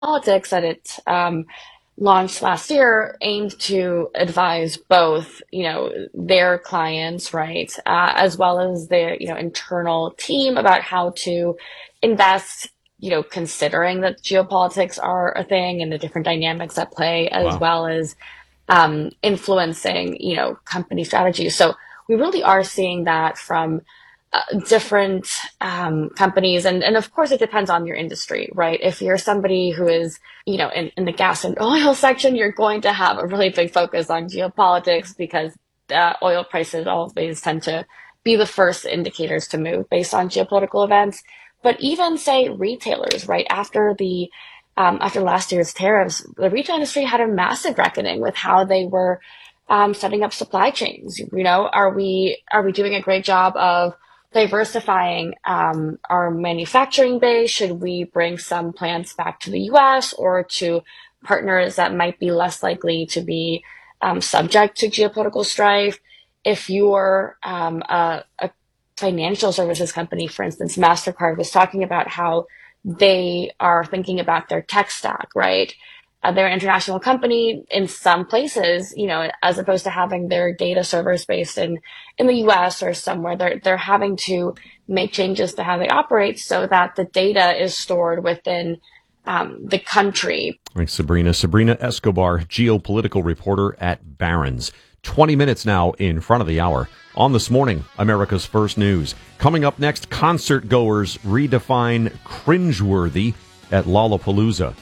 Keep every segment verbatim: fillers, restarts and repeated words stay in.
Politics that it um, launched last year aimed to advise both, you know, their clients, right, uh, as well as their, you know, internal team about how to invest, you know, considering that geopolitics are a thing and the different dynamics at play, as Wow. well as um, influencing, you know, company strategies. So we really are seeing that from uh, different um, companies, and and of course it depends on your industry, right? If you're somebody who is, you know, in, in the gas and oil section, you're going to have a really big focus on geopolitics because uh, oil prices always tend to be the first indicators to move based on geopolitical events. But even say retailers, right after the um, after last year's tariffs, the retail industry had a massive reckoning with how they were um, setting up supply chains. You know, are we are we doing a great job of diversifying um, our manufacturing base? Should we bring some plants back to the U S or to partners that might be less likely to be um, subject to geopolitical strife? If you're um, a, a financial services company, for instance, MasterCard was talking about how they are thinking about their tech stack, right? Uh, they're an international company in some places, you know, as opposed to having their data servers based in, in the U S or somewhere. They're, they're having to make changes to how they operate so that the data is stored within um, the country. Thanks, Sabrina. Sabrina Escobar, geopolitical reporter at Barron's. twenty minutes now in front of the hour. On This Morning, America's First News. Coming up next, concert goers redefine cringeworthy at Lollapalooza.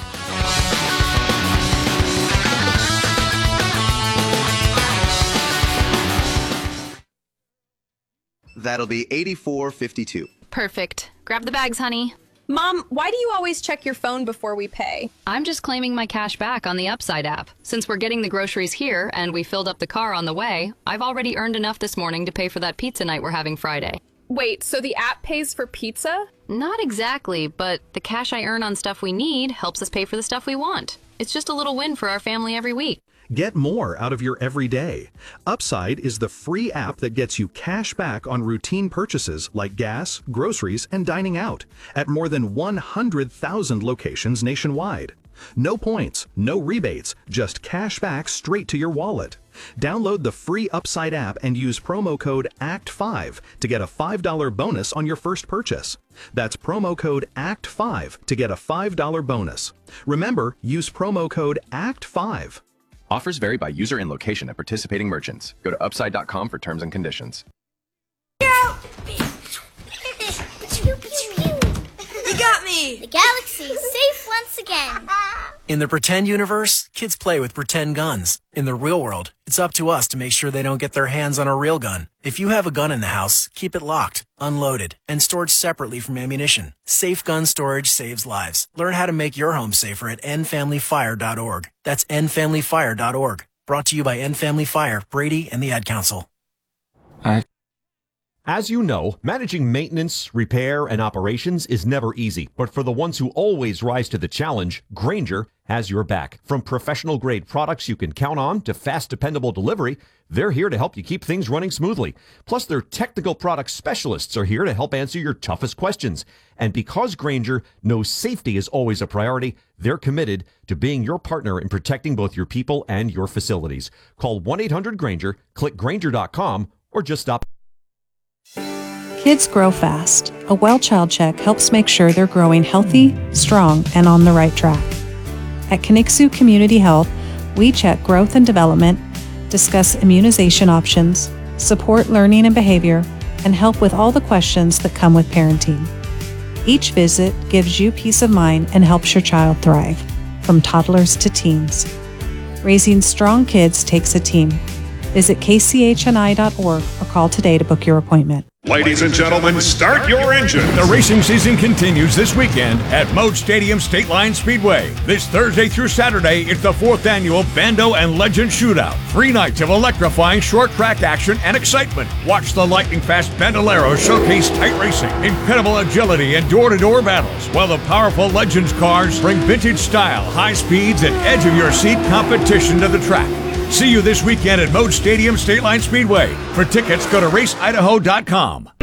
That'll be eighty-four fifty-two. Perfect. Grab the bags, honey. Mom, why do you always check your phone before we pay? I'm just claiming my cash back on the Upside app. Since we're getting the groceries here and we filled up the car on the way, I've already earned enough this morning to pay for that pizza night we're having Friday. Wait, so the app pays for pizza? Not exactly, but the cash I earn on stuff we need helps us pay for the stuff we want. It's just a little win for our family every week. Get more out of your everyday. Upside is the free app that gets you cash back on routine purchases like gas, groceries, and dining out at more than one hundred thousand locations nationwide. No points, no rebates, just cash back straight to your wallet. Download the free Upside app and use promo code A C T five to get a five dollar bonus on your first purchase. That's promo code A C T five to get a five dollar bonus. Remember, use promo code A C T five. Offers vary by user and location at participating merchants. Go to upside dot com for terms and conditions. You got me! The galaxy is safe once again. In the pretend universe, kids play with pretend guns. In the real world, it's up to us to make sure they don't get their hands on a real gun. If you have a gun in the house, keep it locked, unloaded, and stored separately from ammunition. Safe gun storage saves lives. Learn how to make your home safer at end family fire dot org. That's end family fire dot org. Brought to you by End Family Fire, Brady, and the Ad Council. I- As you know, managing maintenance, repair, and operations is never easy. But for the ones who always rise to the challenge, Grainger has your back. From professional-grade products you can count on to fast, dependable delivery, they're here to help you keep things running smoothly. Plus, their technical product specialists are here to help answer your toughest questions. And because Grainger knows safety is always a priority, they're committed to being your partner in protecting both your people and your facilities. Call one eight hundred Grainger, click Grainger dot com, or just stop. Kids grow fast. A Well Child Check helps make sure they're growing healthy, strong, and on the right track. At Conixu Community Health, we check growth and development, discuss immunization options, support learning and behavior, and help with all the questions that come with parenting. Each visit gives you peace of mind and helps your child thrive, from toddlers to teens. Raising strong kids takes a team. Visit K C H N I dot org or call today to book your appointment. Ladies and gentlemen, start your engines. The racing season continues this weekend at Moat Stadium State Line Speedway. This Thursday through Saturday, it's the fourth annual Bando and Legend Shootout. Three nights of electrifying short track action and excitement. Watch the lightning-fast Bandoleros showcase tight racing, incredible agility, and door-to-door battles, while the powerful Legends cars bring vintage style, high speeds, and edge-of-your-seat competition to the track. See you this weekend at Moat Stadium State Line Speedway. For tickets, go to race idaho dot com.